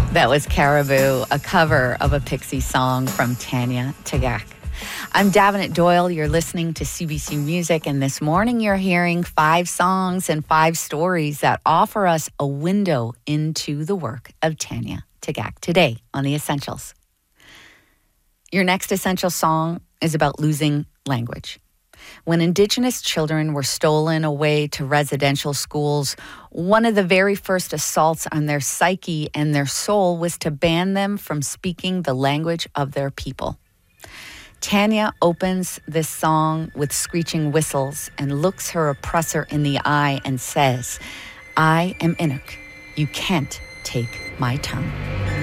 That was Caribou, a cover of a Pixie song from Tanya Tagaq. I'm Davenant Doyle. You're listening to CBC Music, and this morning you're hearing 5 songs and 5 stories that offer us a window into the work of Tanya Tagaq today on The Essentials. Your next Essential song is about losing language. When Indigenous children were stolen away to residential schools, one of the very first assaults on their psyche and their soul was to ban them from speaking the language of their people. Tanya opens this song with screeching whistles and looks her oppressor in the eye and says, "I am Inuk. You can't take my tongue."